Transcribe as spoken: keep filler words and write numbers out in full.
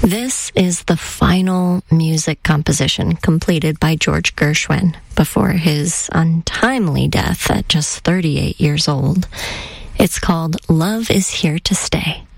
This is the final music composition completed by George Gershwin before his untimely death at just thirty-eight years old. It's called Love Is Here to Stay.